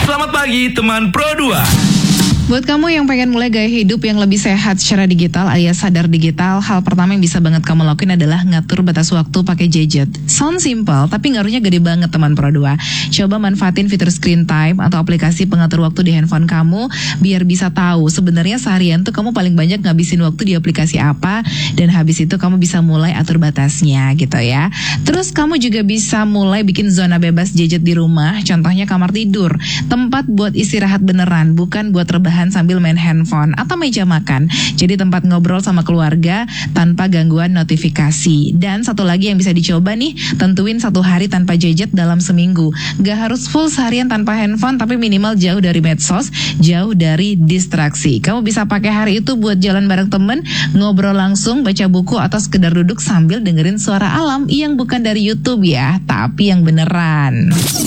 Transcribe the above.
Selamat pagi teman Pro 2. Buat kamu yang pengen mulai gaya hidup yang lebih sehat secara digital alias sadar digital, hal pertama yang bisa banget kamu lakuin adalah ngatur batas waktu pakai gadget. Sound simple, tapi ngaruhnya gede banget teman Pro 2. Coba manfaatin fitur screen time atau aplikasi pengatur waktu di handphone kamu, biar bisa tahu sebenarnya seharian tuh kamu paling banyak ngabisin waktu di aplikasi apa, dan habis itu kamu bisa mulai atur batasnya gitu ya. Terus kamu juga bisa mulai bikin zona bebas gadget di rumah, contohnya kamar tidur, tempat buat istirahat beneran, bukan buat rebahan sambil main handphone, atau meja makan. Jadi tempat ngobrol sama keluarga tanpa gangguan notifikasi. Dan satu lagi yang bisa dicoba nih, tentuin 1 hari tanpa gadget dalam seminggu. Gak harus full seharian tanpa handphone, tapi minimal jauh dari medsos, jauh dari distraksi. Kamu bisa pakai hari itu buat jalan bareng temen, ngobrol langsung, baca buku, atau sekedar duduk sambil dengerin suara alam yang bukan dari YouTube ya, tapi yang beneran.